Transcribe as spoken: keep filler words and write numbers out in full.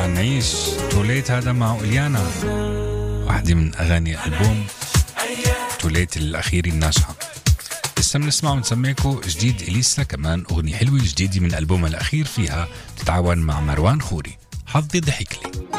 نعيش توليت هذا مع إليانا، واحدة من أغاني ألبوم توليت الأخير الناجحة. لسه بنسمع ونسميكو جديد إليسا، كمان أغنية حلوة جديدة من ألبومها الأخير فيها تتعاون مع مروان خوري، حظي ضحك لي.